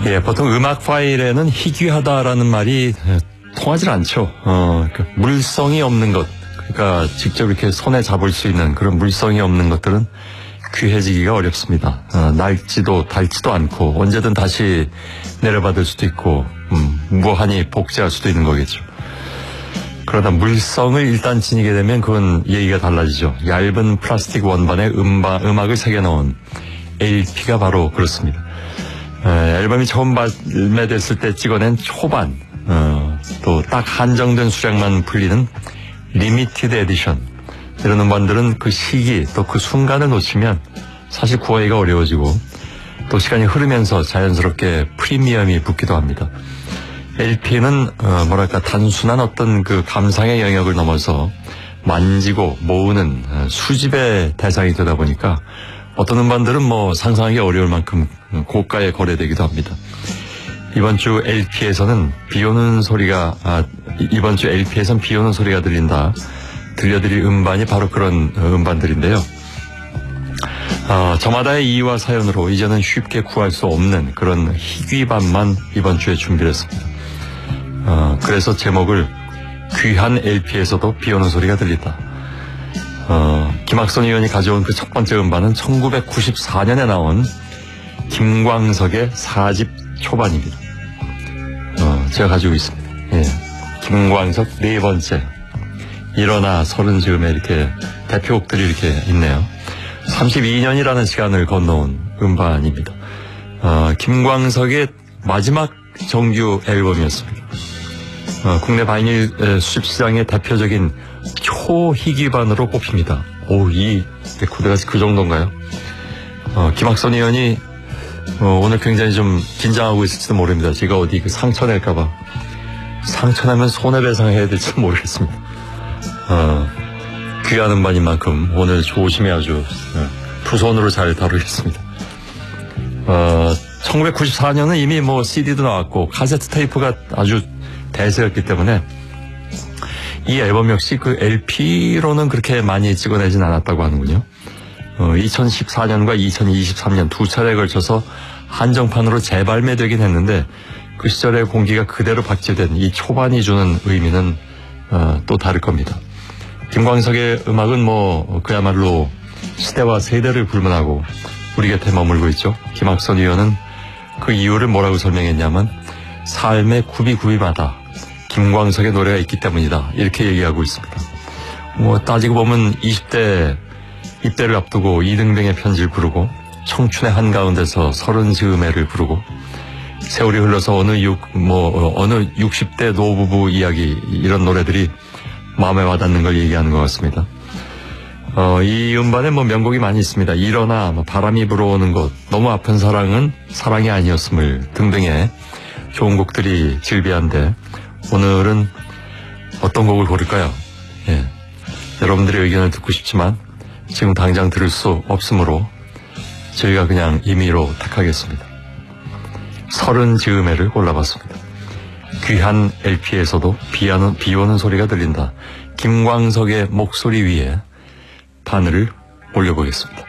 예, 보통 음악 파일에는 희귀하다라는 말이 통하지 않죠. 물성이 없는 것, 그러니까 직접 이렇게 손에 잡을 수 있는 그런 물성이 없는 것들은 귀해지기가 어렵습니다. 낡지도 닳지도 않고 언제든 다시 내려받을 수도 있고 무한히 복제할 수도 있는 거겠죠. 그러다 물성을 일단 지니게 되면 그건 얘기가 달라지죠. 얇은 플라스틱 원반에 음악을 새겨넣은 LP가 바로 그렇습니다. 앨범이 처음 발매됐을 때 찍어낸 초반, 또 딱 한정된 수량만 풀리는 리미티드 에디션, 이런 음반들은 그 시기 또 그 순간을 놓치면 사실 구하기가 어려워지고 또 시간이 흐르면서 자연스럽게 프리미엄이 붙기도 합니다. LP는 뭐랄까 단순한 어떤 그 감상의 영역을 넘어서 만지고 모으는 수집의 대상이 되다 보니까 어떤 음반들은 뭐 상상하기 어려울 만큼 고가에 거래되기도 합니다. 이번 주 LP에서는 비 오는 소리가 들린다. 들려드릴 음반이 바로 그런 음반들인데요. 저마다의 이유와 사연으로 이제는 쉽게 구할 수 없는 그런 희귀반만 이번 주에 준비를 했습니다. 그래서 제목을 귀한 LP에서도 비 오는 소리가 들린다. 김학선 의원이 가져온 그 첫 번째 음반은 1994년에 나온 김광석의 4집 초반입니다. 제가 가지고 있습니다. 예. 김광석 네 번째. 일어나 서른 즈음에 이렇게 대표곡들이 이렇게 있네요. 32년이라는 시간을 건너온 음반입니다. 김광석의 마지막 정규 앨범이었습니다. 국내 바이닐 수집 시장의 대표적인 초희귀반으로 꼽힙니다. 이 레코드가 그 정도인가요? 김학선 의원이 오늘 굉장히 좀 긴장하고 있을지도 모릅니다. 제가 어디 그 상처 낼까봐. 상처 내면 손해배상해야 될지도 모르겠습니다. 귀한 음반인 만큼 오늘 조심히 아주 두 손으로 잘 다루겠습니다. 1994년은 이미 뭐 CD도 나왔고 카세트 테이프가 아주 대세였기 때문에 이 앨범 역시 그 LP로는 그렇게 많이 찍어내진 않았다고 하는군요. 2014년과 2023년 두 차례에 걸쳐서 한정판으로 재발매되긴 했는데 그 시절의 공기가 그대로 박제된 이 초반이 주는 의미는 또 다를 겁니다. 김광석의 음악은 뭐 그야말로 시대와 세대를 불문하고 우리 곁에 머물고 있죠. 김학선 의원은 그 이유를 뭐라고 설명했냐면 삶의 굽이굽이마다 김광석의 노래가 있기 때문이다, 이렇게 얘기하고 있습니다. 뭐 따지고 보면 20대 입대를 앞두고 이등병의 편지를 부르고 청춘의 한가운데서 서른 즈음에를 부르고 세월이 흘러서 어느 60대 노부부 이야기, 이런 노래들이 마음에 와닿는 걸 얘기하는 것 같습니다. 이 음반에 뭐 명곡이 많이 있습니다. 일어나, 바람이 불어오는 곳, 너무 아픈 사랑은 사랑이 아니었음을 등등의 좋은 곡들이 즐비한데 오늘은 어떤 곡을 고를까요? 예. 여러분들의 의견을 듣고 싶지만 지금 당장 들을 수 없으므로 저희가 그냥 임의로 택하겠습니다. 서른 즈음에를 골라봤습니다. 귀한 LP에서도 비 오는 소리가 들린다. 김광석의 목소리 위에 바늘을 올려보겠습니다.